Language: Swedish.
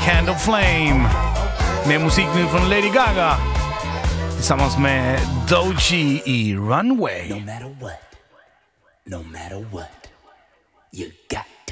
Candle Flame. Med musik nu från Lady Gaga tillsammans med Doechii i Runway. No matter what, you got